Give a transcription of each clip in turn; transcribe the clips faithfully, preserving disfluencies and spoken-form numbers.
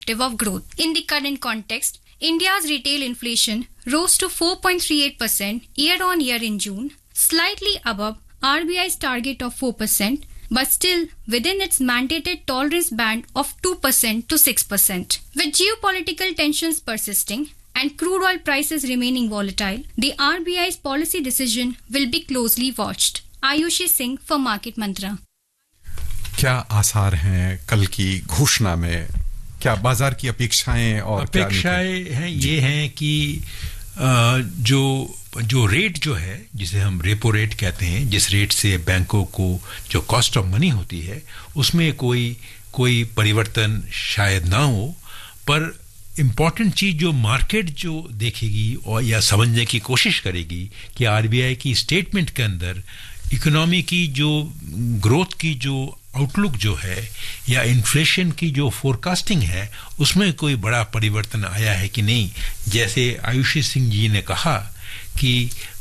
of growth. In the current context, India's retail inflation rose to four point three eight percent year-on-year in June, slightly above R B I's target of four percent, but still within its mandated tolerance band of two percent to six percent. With geopolitical tensions persisting and crude oil prices remaining volatile, the R B I's policy decision will be closely watched. Ayushi Singh for Market Mantra. क्या आसार हैं कल की घोषणा में? क्या बाजार की अपेक्षाएं और अपेक्षाएं हैं ये हैं कि जो जो रेट जो है जिसे हम रेपो रेट कहते हैं, जिस रेट से बैंकों को जो कॉस्ट ऑफ मनी होती है उसमें कोई कोई परिवर्तन शायद ना हो, पर इम्पॉर्टेंट चीज जो मार्केट जो देखेगी और या समझने की कोशिश करेगी कि आरबीआई की स्टेटमेंट के अंदर इकोनॉमी की जो ग्रोथ की जो आउटलुक जो है या इन्फ्लेशन की जो फोरकास्टिंग है उसमें कोई बड़ा परिवर्तन आया है कि नहीं। जैसे आयुषी सिंह जी ने कहा कि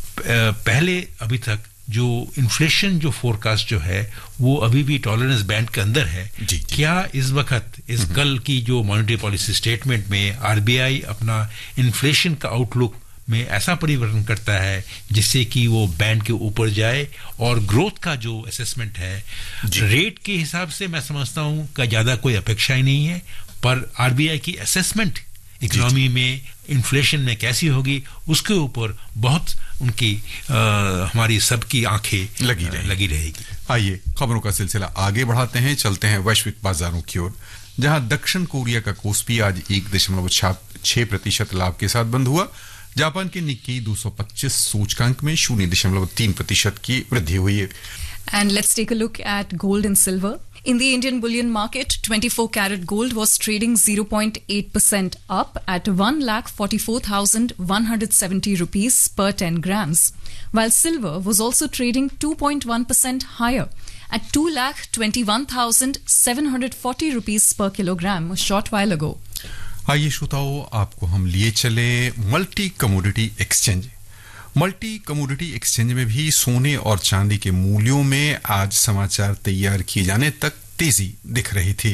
पहले अभी तक जो इन्फ्लेशन जो फोरकास्ट जो है वो अभी भी टॉलरेंस बैंड के अंदर है। क्या इस वक्त इस कल की जो मॉनेटरी पॉलिसी स्टेटमेंट में आरबीआई अपना इन्फ्लेशन का आउटलुक में ऐसा परिवर्तन करता है जिससे कि वो बैंड के ऊपर जाए और ग्रोथ का जो असेसमेंट है रेट के हिसाब से मैं समझता हूं कि ज्यादा कोई अपेक्षा ही नहीं है, पर आरबीआई की असेसमेंट इकोनॉमी में इन्फ्लेशन में कैसी होगी उसके ऊपर बहुत उनकी आ, हमारी सबकी आंखें लगी रहे, लगी रहेगी। आइए खबरों का सिलसिला आगे बढ़ाते हैं, चलते हैं वैश्विक बाजारों की ओर, जहां दक्षिण कोरिया का कोस्पी आज एक दशमलव छह प्रतिशत लाभ के साथ बंद हुआ। जापान के निक्की दो सौ पच्चीस सूचकांक में शून्य दशमलव तीन प्रतिशत की वृद्धि हुई है। And let's take a look at gold and silver. In the Indian bullion market, twenty-four carat gold was trading zero point eight percent up at one lakh forty-four thousand one hundred seventy rupees per ten grams, while silver was also trading two point one percent higher at two lakh twenty-one thousand seven hundred forty rupees per kilogram a short while ago. आइए श्रोताओ, आपको हम लिए चले multi commodity exchange. Multi commodity exchange में भी सोने और चांदी के मूल्यों में आज समाचार तैयार किए जाने तक तेजी दिख रही थी।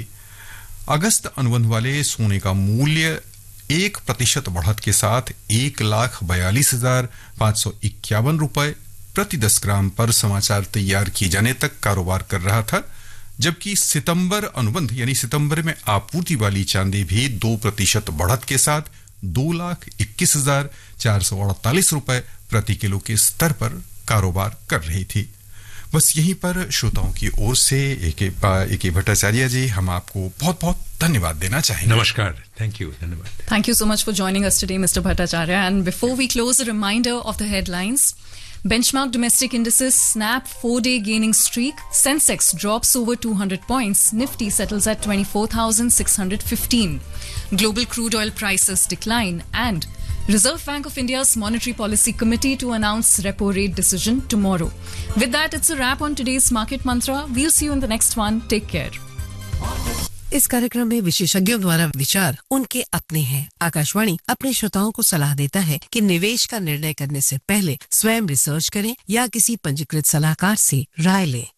अगस्त अनुबंध वाले सोने का मूल्य एक प्रतिशत बढ़त के साथ एक लाख बयालीस हजार पांच सौ इक्यावन रुपए प्रति दस ग्राम पर समाचार तैयार किए जाने तक कारोबार कर रहा था, जबकि सितंबर अनुबंध यानी सितंबर में आपूर्ति वाली चांदी भी दो प्रतिशत बढ़त के साथ दो लाख इक्कीस हजार चार सौ अड़तालीस रुपए प्रति किलो के स्तर पर कारोबार कर रही थी। बस यहीं पर श्रोताओं की ओर से ए के भट्टाचार्य जी, हम आपको बहुत बहुत धन्यवाद देना चाहेंगे। नमस्कार, थैंक यू, धन्यवाद। Thank you so much for joining us today, Mister Bhattacharya. And before we close, a reminder of the headlines. Benchmark domestic indices snap four-day gaining streak. Sensex drops over two hundred points. Nifty settles at twenty-four thousand six hundred fifteen. Global crude oil prices decline. And Reserve Bank of India's Monetary Policy Committee to announce repo rate decision tomorrow. With that, it's a wrap on today's Market Mantra. We'll see you in the next one. Take care. इस कार्यक्रम में विशेषज्ञों द्वारा विचार उनके अपने हैं। आकाशवाणी अपने श्रोताओं को सलाह देता है कि निवेश का निर्णय करने से पहले स्वयं रिसर्च करें या किसी पंजीकृत सलाहकार से राय लें।